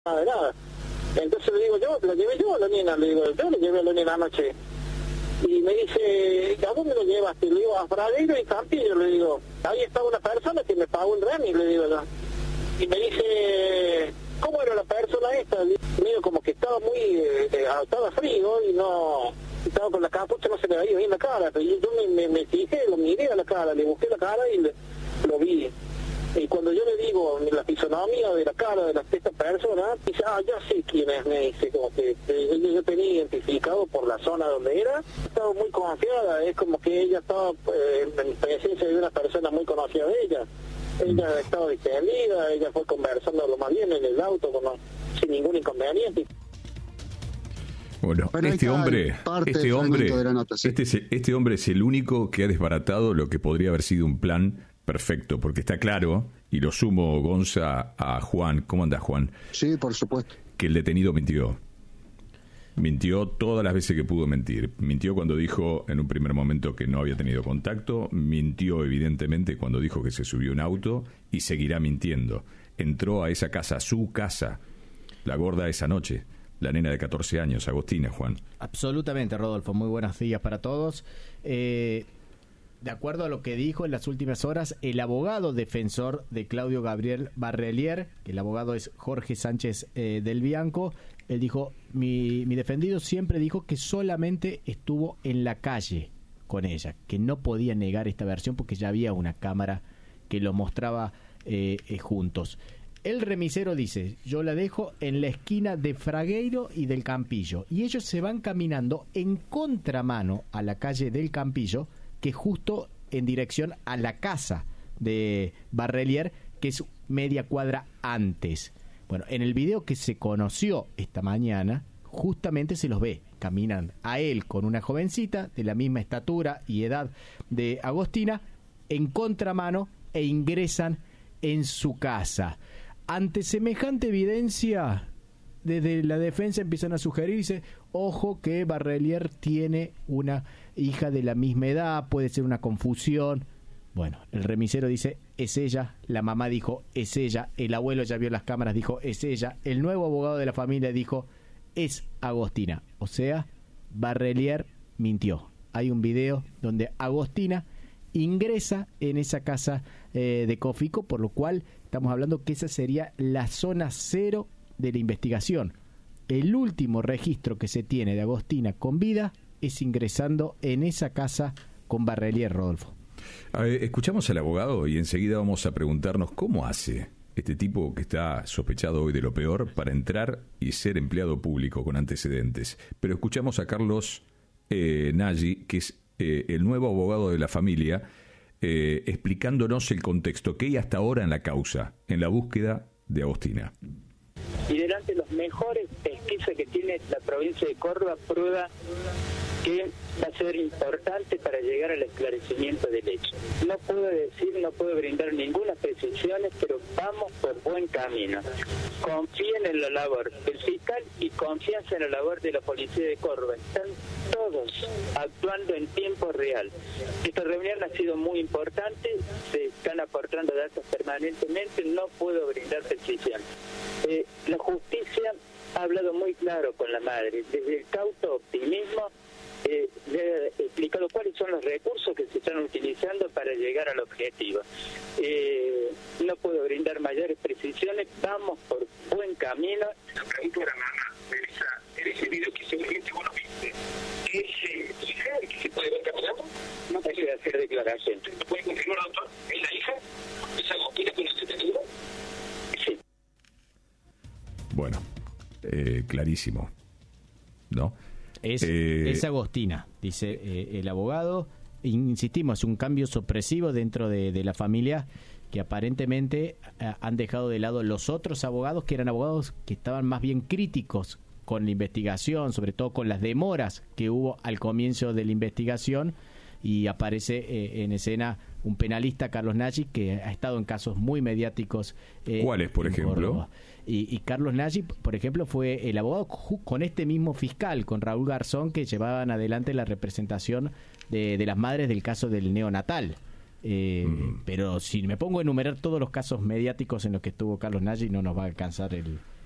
nada de nada. Entonces le digo, yo la llevé yo a la nena, le digo, yo le llevé a la nena anoche. Y me dice, ¿a dónde lo llevaste? Le digo, a Fragueiro y Campillo, le digo, ahí estaba una persona que me pagó el remis, le digo yo. Y me dice, ¿cómo era la persona esta? Medio como que estaba muy, estaba frío y no, estaba con la capucha, no se le veía bien la cara. Pero yo me fijé, lo miré a la cara, le busqué la cara y lo vi. Y cuando yo le digo la fisonomía de la cara de esta persona, dice, ya sé quién es, me dice, como que yo tenía identificado por la zona donde era, estaba muy confiada, es como que ella estaba en presencia de una persona muy conocida de ella. Ella estaba distendida, ella fue conversando lo más bien en el auto, sin ningún inconveniente. Bueno, este hombre es el único que ha desbaratado lo que podría haber sido un plan perfecto, porque está claro, y lo sumo, Gonza, a Juan. ¿Cómo anda, Juan? Sí, por supuesto. Que el detenido mintió. Mintió todas las veces que pudo mentir. Mintió cuando dijo en un primer momento que no había tenido contacto. Mintió evidentemente cuando dijo que se subió a un auto y seguirá mintiendo. Entró a esa casa, su casa, la gorda esa noche, la nena de 14 años, Agostina, Juan. Absolutamente, Rodolfo. Muy buenos días para todos. De acuerdo a lo que dijo en las últimas horas el abogado defensor de Claudio Gabriel Barrelier, que el abogado es Jorge Sánchez del Bianco, él dijo, mi defendido siempre dijo que solamente estuvo en la calle con ella, que no podía negar esta versión porque ya había una cámara que lo mostraba juntos. El remisero dice, yo la dejo en la esquina de Fragueiro y del Campillo, y ellos se van caminando en contramano a la calle del Campillo, que justo en dirección a la casa de Barrelier, que es media cuadra antes. Bueno, en el video que se conoció esta mañana, justamente se los ve, caminan a él con una jovencita de la misma estatura y edad de Agostina, en contramano, e ingresan en su casa. Ante semejante evidencia, desde la defensa empiezan a sugerirse, ojo que Barrelier tiene una hija de la misma edad, puede ser una confusión. Bueno, el remisero dice, es ella, la mamá dijo, es ella, el abuelo ya vio las cámaras, dijo, es ella, el nuevo abogado de la familia dijo, es Agostina. O sea, Barrelier mintió. Hay un video donde Agostina ingresa en esa casa de Cofico, por lo cual estamos hablando que esa sería la zona cero de la investigación. El último registro que se tiene de Agostina con vida es ingresando en esa casa con Barrelier, Rodolfo. Escuchamos al abogado y enseguida vamos a preguntarnos cómo hace este tipo que está sospechado hoy de lo peor para entrar y ser empleado público con antecedentes. Pero escuchamos a Carlos Nagy, que es el nuevo abogado de la familia, explicándonos el contexto que hay hasta ahora en la causa, en la búsqueda de Agostina. Y delante de los mejores pesquisas que tiene la provincia de Córdoba, prueba que va a ser importante para llegar al esclarecimiento del hecho. No puedo brindar ninguna precisión, pero vamos por buen camino. Confíen en la labor del fiscal y confianza en la labor de la policía de Córdoba. Están todos actuando en tiempo real. Esta reunión ha sido muy importante, se están aportando datos permanentemente, no puedo brindar precisión. La justicia ha hablado muy claro con la madre, desde el cauto optimismo, le he explicado cuáles son los recursos que se están utilizando para llegar al objetivo. No puedo brindar mayores precisiones, vamos por buen camino. La pregunta era, mamá, ese video que seguramente vos lo viste, ¿es hija de que se puede ver caminando? No puede hacer declaración. ¿Lo puede confirmar, doctor? ¿Es la hija? ¿Es Agostina con este detenido? Sí. Bueno, clarísimo, ¿no? Es Agostina, dice el abogado. Insistimos, es un cambio sorpresivo dentro de la familia que aparentemente han dejado de lado los otros abogados, que eran abogados que estaban más bien críticos con la investigación, sobre todo con las demoras que hubo al comienzo de la investigación, y aparece en escena un penalista, Carlos Nagy, que ha estado en casos muy mediáticos. ¿Cuáles, por ejemplo? Y Carlos Nagy, por ejemplo, fue el abogado con este mismo fiscal, con Raúl Garzón, que llevaban adelante la representación de las madres del caso del neonatal. Pero si me pongo a enumerar todos los casos mediáticos en los que estuvo Carlos Nagy, no nos va a alcanzar